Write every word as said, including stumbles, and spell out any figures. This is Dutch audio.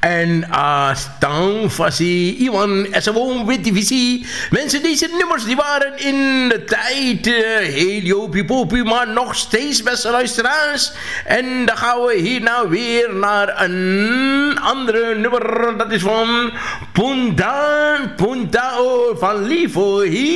En uh, dan was hij Iwan en gewoon met die visie. Mensen, deze nummers die waren in de tijd uh, heel jopie popie, maar nog steeds beste luisteraars. En dan gaan we hier nou weer naar een andere nummer. Dat is van Punta Puntao van Livo.